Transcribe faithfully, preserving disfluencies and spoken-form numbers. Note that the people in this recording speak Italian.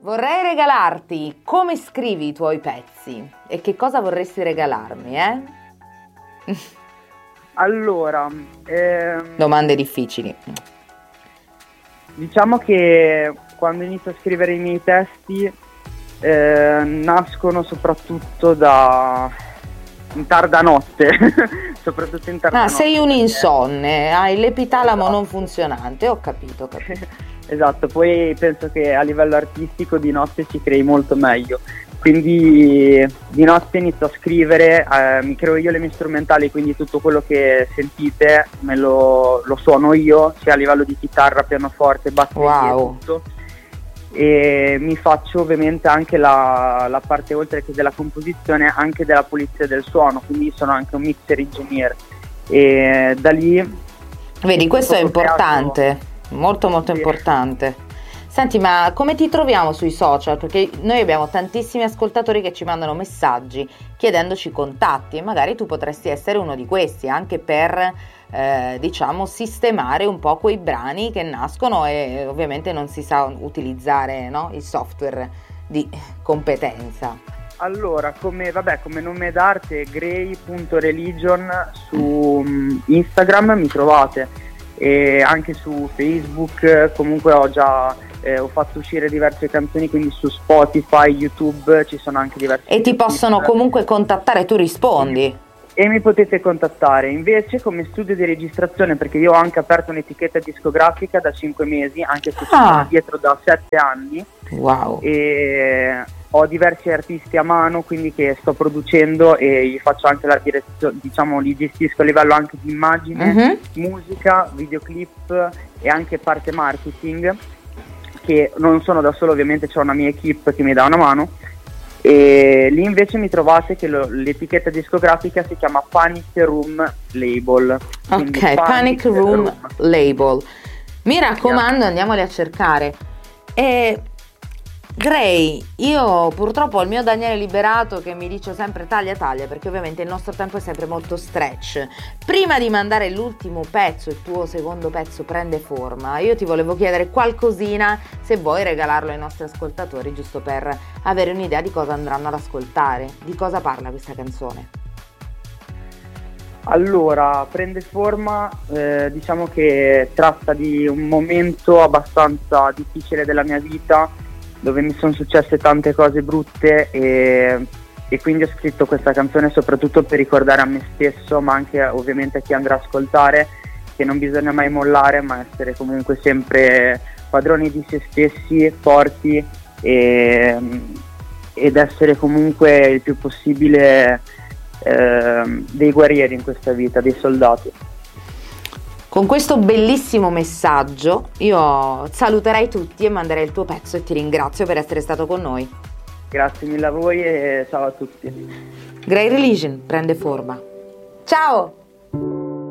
Vorrei regalarti come scrivi i tuoi pezzi e che cosa vorresti regalarmi, eh? Allora, ehm, Domande difficili. diciamo che quando inizio a scrivere i miei testi eh, nascono soprattutto da in tarda notte, soprattutto in tarda Ah, notte. sei un insonne, hai l'epitalamo Esatto. non funzionante, ho capito, ho capito. Esatto, poi penso che a livello artistico di notte si crei molto meglio, quindi di notte inizio a scrivere, eh, mi creo io le mie strumentali, quindi tutto quello che sentite me lo, lo suono io, sia a livello di chitarra, pianoforte, batterie, Wow. tutto, e mi faccio ovviamente anche la, la parte, oltre che della composizione, anche della pulizia del suono, quindi sono anche un mixer engineer, e da lì... Vedi, questo è tutto creato- importante. Molto molto Sì. importante. Senti, ma come ti troviamo sui social? Perché noi abbiamo tantissimi ascoltatori che ci mandano messaggi chiedendoci contatti e magari tu potresti essere uno di questi, anche per eh, diciamo sistemare un po' quei brani che nascono e ovviamente non si sa utilizzare, no, il software di competenza. Allora, come, vabbè, come nome d'arte grey punto religion su mm, Instagram mi trovate, e anche su Facebook. Comunque ho già eh, ho fatto uscire diverse canzoni, quindi su Spotify, YouTube ci sono anche diversi E ti clip. possono comunque contattare, tu rispondi. E mi potete contattare invece come studio di registrazione, perché io ho anche aperto un'etichetta discografica da cinque mesi, anche se Ah. sono dietro da sette anni, Wow. e ho diversi artisti a mano, quindi che sto producendo e gli faccio anche la direzione, diciamo li gestisco a livello anche di immagine, Mhm. musica, videoclip e anche parte marketing, che non sono da solo, ovviamente c'è una mia equipe che mi dà una mano. E lì invece mi trovate che lo- l'etichetta discografica si chiama Panic Room Label. Quindi Ok, Panic Room Label. Mi raccomando, Yeah. andiamoli a cercare. E Gray, io purtroppo ho il mio Daniele Liberato che mi dice sempre taglia taglia, perché ovviamente il nostro tempo è sempre molto stretch. Prima di mandare l'ultimo pezzo, il tuo secondo pezzo prende forma, io ti volevo chiedere qualcosina, se vuoi regalarlo ai nostri ascoltatori, giusto per avere un'idea di cosa andranno ad ascoltare. Di cosa parla questa canzone? Allora, prende forma, eh, diciamo che tratta di un momento abbastanza difficile della mia vita, dove mi sono successe tante cose brutte, e, e quindi ho scritto questa canzone soprattutto per ricordare a me stesso, ma anche ovviamente a chi andrà a ascoltare, che non bisogna mai mollare, ma essere comunque sempre padroni di se stessi, forti, e, ed essere comunque il più possibile eh, dei guerrieri in questa vita, dei soldati. Con questo bellissimo messaggio io saluterei tutti e manderei il tuo pezzo e ti ringrazio per essere stato con noi. Grazie mille a voi e ciao a tutti. Gray Religion prende forma. Ciao!